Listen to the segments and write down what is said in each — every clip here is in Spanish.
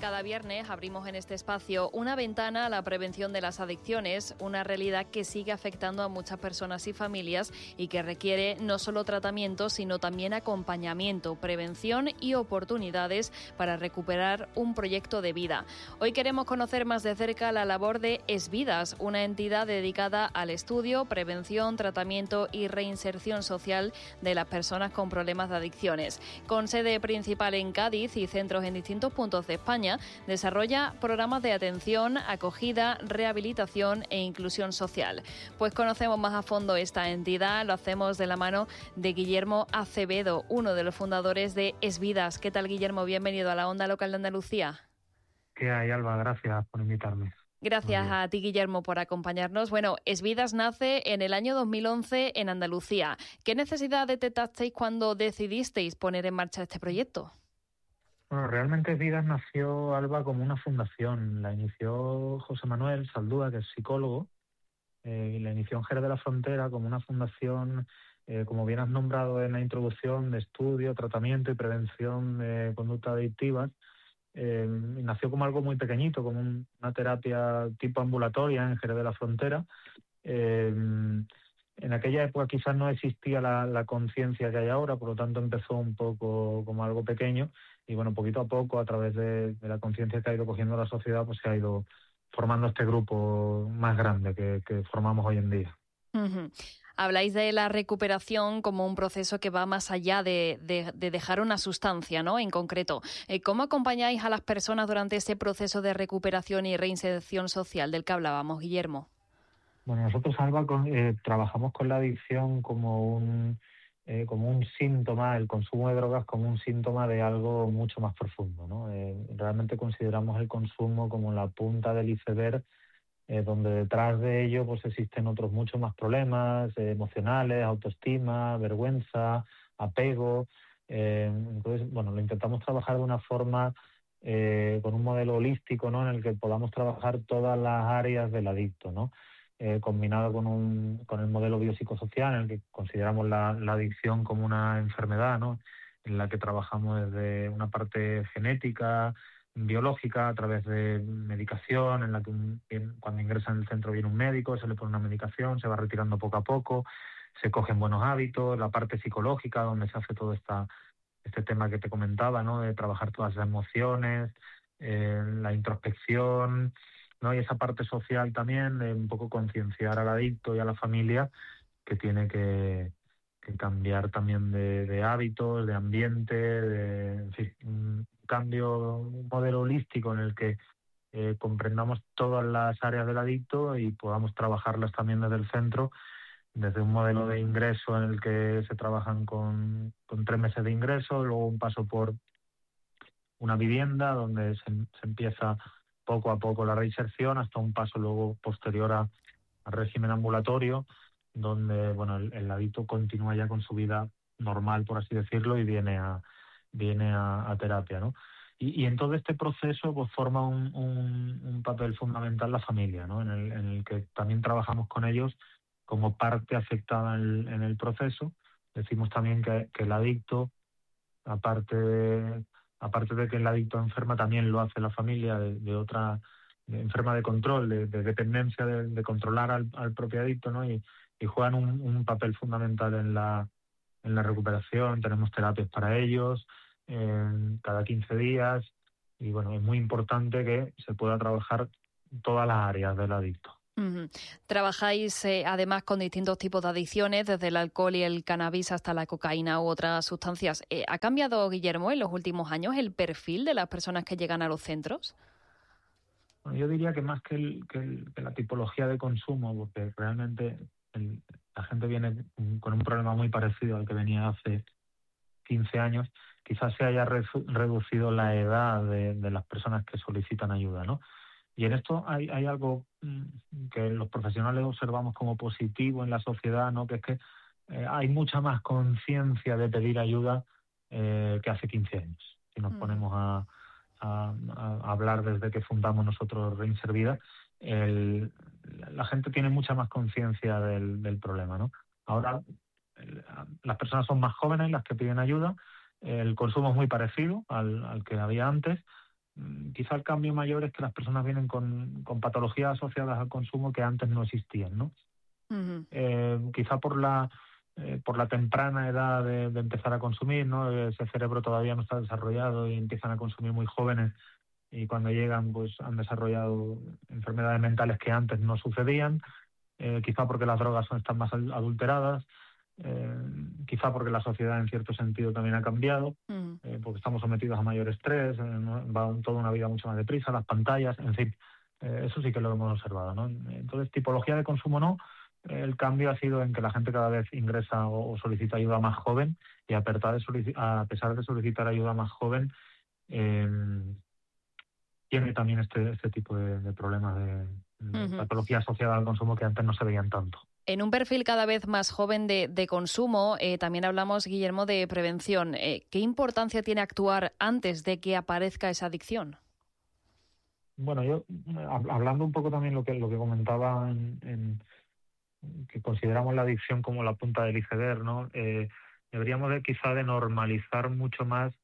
Cada viernes abrimos en este espacio una ventana a la prevención de las adicciones, una realidad que sigue afectando a muchas personas y familias y que requiere no solo tratamiento, sino también acompañamiento, prevención y oportunidades para recuperar un proyecto de vida. Hoy queremos conocer más de cerca la labor de Esvidas, una entidad dedicada al estudio, prevención, tratamiento y reinserción social de las personas con problemas de adicciones. Con sede principal en Cádiz y centros en distintos puntos de España, desarrolla programas de atención, acogida, rehabilitación e inclusión social. Pues conocemos más a fondo esta entidad, lo hacemos de la mano de Guillermo Acevedo, uno de los fundadores de Esvidas. ¿Qué tal, Guillermo? Bienvenido a la Onda Local de Andalucía. ¿Qué hay, Alba? Gracias por invitarme. Gracias a ti, Guillermo, por acompañarnos. Bueno, Esvidas nace en el año 2011 en Andalucía. ¿Qué necesidad detectasteis cuando decidisteis poner en marcha este proyecto? Bueno, realmente Esvidas nació, Alba, como una fundación. La inició José Manuel Saldúa, que es psicólogo, y la inició en Jerez de la Frontera como una fundación, como bien has nombrado en la introducción, de estudio, tratamiento y prevención de conductas adictivas. Y nació como algo muy pequeñito, como una terapia tipo ambulatoria en Jerez de la Frontera. En aquella época quizás no existía la conciencia que hay ahora, por lo tanto empezó un poco como algo pequeño y bueno, poquito a poco, a través de la conciencia que ha ido cogiendo la sociedad, pues se ha ido formando este grupo más grande que formamos hoy en día. Uh-huh. Habláis de la recuperación como un proceso que va más allá de dejar una sustancia, ¿no? En concreto, ¿cómo acompañáis a las personas durante ese proceso de recuperación y reinserción social del que hablábamos, Guillermo? Bueno, nosotros, Alba, trabajamos con la adicción como un síntoma, el consumo de drogas como un síntoma de algo mucho más profundo, ¿no? Realmente consideramos el consumo como la punta del iceberg, donde detrás de ello pues existen otros muchos más problemas emocionales, autoestima, vergüenza, apego. Entonces, bueno, lo intentamos trabajar de una forma, con un modelo holístico, ¿no? En el que podamos trabajar todas las áreas del adicto, ¿no? Combinado con el modelo biopsicosocial, en el que consideramos la adicción como una enfermedad, ¿no? En la que trabajamos desde una parte genética, biológica, a través de medicación, en la que cuando ingresa en el centro viene un médico, se le pone una medicación, se va retirando poco a poco, se cogen buenos hábitos, la parte psicológica, donde se hace todo este tema que te comentaba, ¿no? De trabajar todas las emociones, la introspección, ¿no? Y esa parte social también, de un poco concienciar al adicto y a la familia que tiene que cambiar también de hábitos, de ambiente, en fin, un cambio, un modelo holístico en el que comprendamos todas las áreas del adicto y podamos trabajarlas también desde el centro, desde un modelo de ingreso en el que se trabajan con 3 meses de ingreso, luego un paso por una vivienda donde se empieza poco a poco la reinserción, hasta un paso luego posterior al régimen ambulatorio, donde bueno, el adicto continúa ya con su vida normal, por así decirlo, y viene a terapia, ¿no? Y en todo este proceso pues forma un papel fundamental la familia, ¿no? En el que también trabajamos con ellos como parte afectada en el proceso. Decimos también que el adicto, aparte de que el adicto enferma, también lo hace la familia de otra enferma de control, de dependencia, de controlar al propio adicto, ¿no? Y juegan un papel fundamental en la recuperación. Tenemos terapias para ellos cada 15 días y bueno, es muy importante que se pueda trabajar todas las áreas del adicto. Uh-huh. Trabajáis además con distintos tipos de adicciones, desde el alcohol y el cannabis hasta la cocaína u otras sustancias. ¿Ha cambiado, Guillermo, en los últimos años el perfil de las personas que llegan a los centros? Bueno, yo diría que más que la tipología de consumo, porque realmente la gente viene con un problema muy parecido al que venía hace 15 años, quizás se haya reducido la edad de las personas que solicitan ayuda, ¿no? Y en esto hay algo que los profesionales observamos como positivo en la sociedad, ¿no? Que es que hay mucha más conciencia de pedir ayuda que hace 15 años. Si nos ponemos a hablar desde que fundamos nosotros Reinservida, la gente tiene mucha más conciencia del problema, ¿no? Ahora las personas son más jóvenes las que piden ayuda, el consumo es muy parecido al que había antes, quizá el cambio mayor es que las personas vienen con patologías asociadas al consumo que antes no existían, ¿no? Ujú. Quizá por la temprana edad de empezar a consumir, ¿no? Ese cerebro todavía no está desarrollado y empiezan a consumir muy jóvenes, y cuando llegan pues han desarrollado enfermedades mentales que antes no sucedían, quizá porque las drogas están más adulteradas, eh, quizá porque la sociedad en cierto sentido también ha cambiado, Ujú. porque estamos sometidos a mayor estrés, va toda una vida mucho más deprisa, las pantallas, en fin, eso sí que lo hemos observado, ¿no? Entonces, tipología de consumo no, el cambio ha sido en que la gente cada vez ingresa o solicita ayuda más joven, y a pesar de solicitar ayuda más joven, eh, tiene también este tipo de problemas de Ujú. patología asociada al consumo que antes no se veían tanto. En un perfil cada vez más joven de consumo, también hablamos, Guillermo, de prevención. ¿Qué importancia tiene actuar antes de que aparezca esa adicción? Bueno, yo hablando un poco también lo que comentaba que consideramos la adicción como la punta del iceberg, ¿no? Deberíamos quizá de normalizar mucho más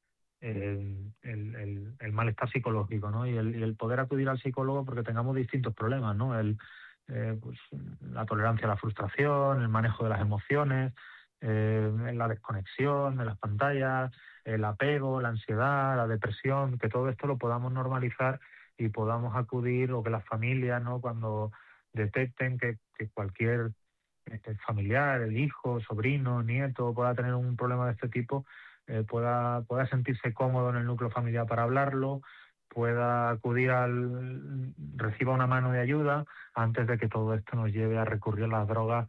el malestar psicológico, ¿no? Y el poder acudir al psicólogo porque tengamos distintos problemas, ¿no? Pues, la tolerancia a la frustración, el manejo de las emociones, la desconexión de las pantallas, el apego, la ansiedad, la depresión, que todo esto lo podamos normalizar y podamos acudir, o que las familias, ¿no? Cuando detecten que cualquier familiar, el hijo, sobrino, nieto, pueda tener un problema de este tipo, pueda sentirse cómodo en el núcleo familiar para hablarlo, pueda reciba una mano de ayuda antes de que todo esto nos lleve a recurrir a las drogas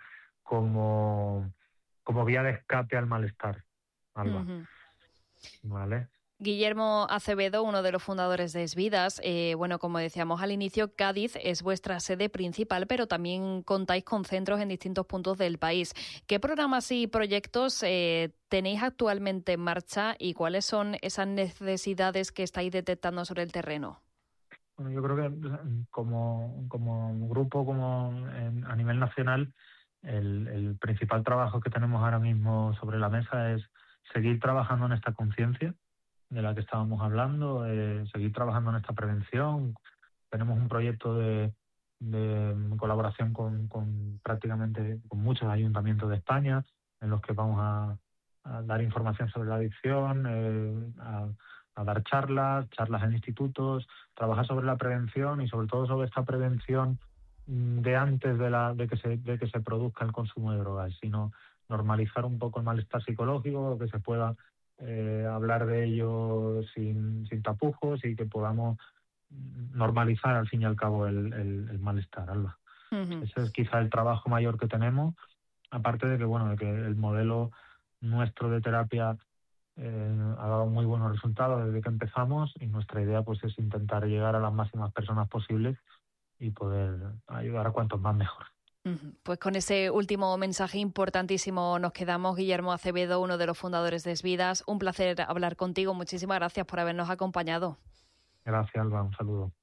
como vía de escape al malestar, Alba. Ujú. ¿Vale? Guillermo Acevedo, uno de los fundadores de Esvidas. Bueno, como decíamos al inicio, Cádiz es vuestra sede principal, pero también contáis con centros en distintos puntos del país. ¿Qué programas y proyectos tenéis actualmente en marcha y cuáles son esas necesidades que estáis detectando sobre el terreno? Bueno, yo creo que como grupo, a nivel nacional, el principal trabajo que tenemos ahora mismo sobre la mesa es seguir trabajando en esta conciencia de la que estábamos hablando, seguir trabajando en esta prevención. Tenemos un proyecto de colaboración con prácticamente con muchos ayuntamientos de España, en los que vamos a dar información sobre la adicción, a dar charlas en institutos, trabajar sobre la prevención y sobre todo sobre esta prevención de antes de que se produzca el consumo de drogas, sino normalizar un poco el malestar psicológico, que se pueda hablar de ello sin tapujos, y que podamos normalizar al fin y al cabo el malestar, Alba. Ujú. Ese es quizá el trabajo mayor que tenemos, aparte de que, bueno, de que el modelo nuestro de terapia ha dado muy buenos resultados desde que empezamos, y nuestra idea pues es intentar llegar a las máximas personas posibles y poder ayudar a cuantos más mejor. Ujú. Pues con ese último mensaje importantísimo nos quedamos. Guillermo Acevedo, uno de los fundadores de Esvidas. Un placer hablar contigo. Muchísimas gracias por habernos acompañado. Gracias, Alba, un saludo.